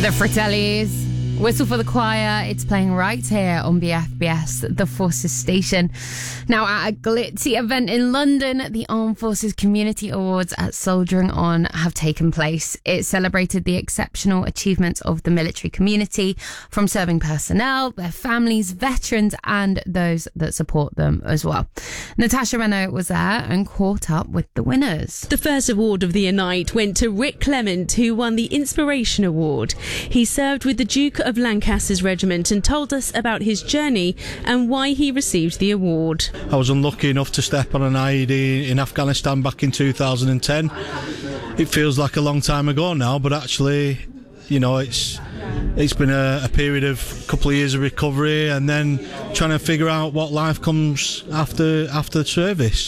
The Fratellis. Whistle for the Choir. It's playing right here on BFBS, the Forces station. Now, at a glitzy event in London, the Armed Forces Community Awards at Soldiering On have taken place. It celebrated the exceptional achievements of the military community, from serving personnel, their families, veterans, and those that support them as well. Natasha Renault was there and caught up with the winners. The first award of the night went to Rick Clement, who won the Inspiration Award. He served with the Duke of Lancaster's regiment and told us about his journey and why he received the award. I was unlucky enough to step on an IED in Afghanistan back in 2010. It feels like a long time ago now, but actually, you know, it's been a period of a couple of years of recovery and then trying to figure out what life comes after service.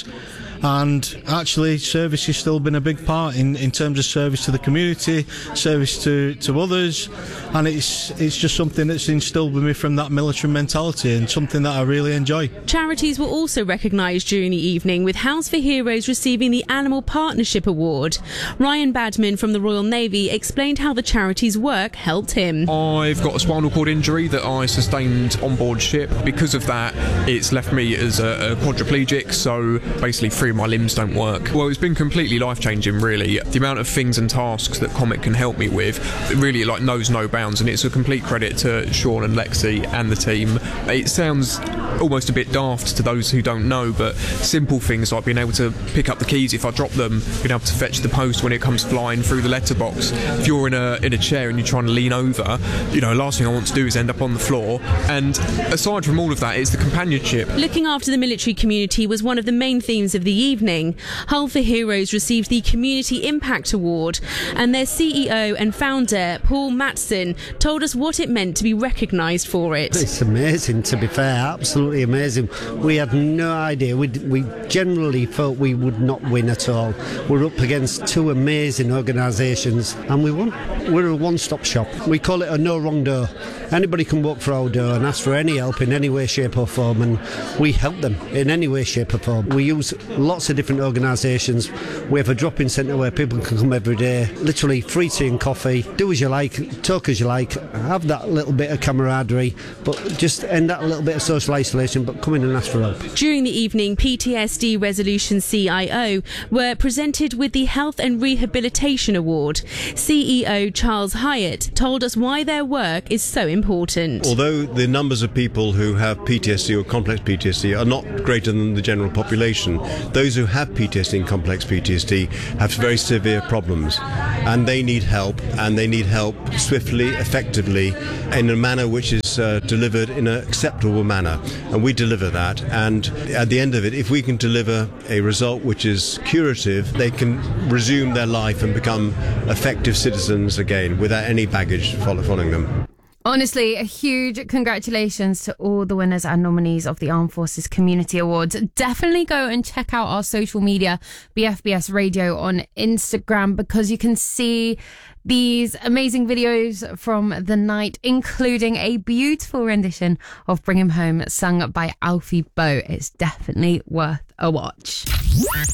And actually, service has still been a big part in terms of service to the community, service to others, and it's just something that's instilled with me from that military mentality and something that I really enjoy. Charities were also recognised during the evening, with House for Heroes receiving the Animal Partnership Award. Ryan Badman from the Royal Navy explained how the charity's work helped him. I've got a spinal cord injury that I sustained on board ship. Because of that, it's left me as a quadriplegic, so basically three of my limbs don't work. Well, it's been completely life-changing, really. The amount of things and tasks that Comet can help me with really knows no bounds, and it's a complete credit to Sean and Lexi and the team. It sounds almost a bit daft to those who don't know, but simple things like being able to pick up the keys if I drop them, being able to fetch the post when it comes flying through the letterbox. If you're in a chair and you're trying to lean over, you know, last thing I want to do is end up on the floor. And aside from all of that, it's the companionship. Looking after the military community was one of the main themes of the evening. Hull for Heroes received the Community Impact Award, and their CEO and founder, Paul Matson, told us what it meant to be recognised for it. It's amazing, to be fair, absolutely amazing. We had no idea. We generally thought we would not win at all. We're up against two amazing organisations, and we won. We're a one-stop shop. We call it a no wrong door. Anybody can walk for our door and ask for any help in any way, shape or form, and we help them in any way, shape or form. We use lots of different organisations. We have a drop-in centre where people can come every day, literally free tea and coffee, do as you like, talk as you like, have that little bit of camaraderie, but just end that little bit of social isolation, but come in and ask for help. During the evening, PTSD Resolution CIO were presented with the Health and Rehabilitation Award. CEO Charles Hyatt told us why their work is so important. Although the numbers of people who have PTSD or complex PTSD are not greater than the general population, those who have PTSD and complex PTSD have very severe problems, and they need help, and they need help swiftly, effectively, in a manner which is delivered in an acceptable manner, and we deliver that. And at the end of it, if we can deliver a result which is curative, they can resume their life and become effective citizens again without any baggage following them. Honestly, a huge congratulations to all the winners and nominees of the Armed Forces Community Awards. Definitely go and check out our social media, BFBS Radio on Instagram, because you can see these amazing videos from the night, including a beautiful rendition of Bring Him Home sung by Alfie Boe. It's definitely worth a watch.